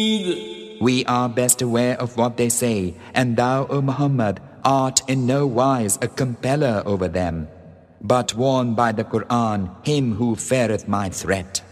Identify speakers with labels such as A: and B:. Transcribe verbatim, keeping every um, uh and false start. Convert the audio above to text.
A: We are best aware of what they say, and thou, O Muhammad, art in no wise a compeller over them. But warn by the Quran him who feareth my threat.